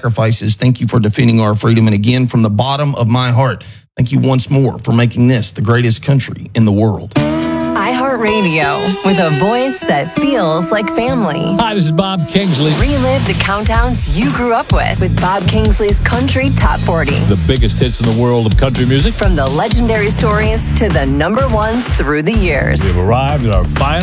sacrifices. Thank you for defending our freedom. And again, from the bottom of my heart, thank you once more for making this the greatest country in the world. iHeartRadio, with a voice that feels like family. Hi, this is Bob Kingsley. Relive the countdowns you grew up with Bob Kingsley's Country Top 40. The biggest hits in the world of country music. From the legendary stories to the number ones through the years. We've arrived at our final